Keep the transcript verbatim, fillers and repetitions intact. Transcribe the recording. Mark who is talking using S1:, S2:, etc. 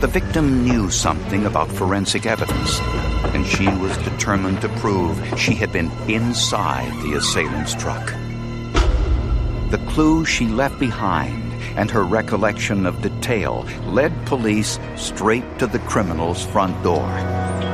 S1: The victim knew something about forensic evidence, and she was determined to prove she had been inside the assailant's truck. The clue she left behind and her recollection of detail led police straight to the criminal's front door.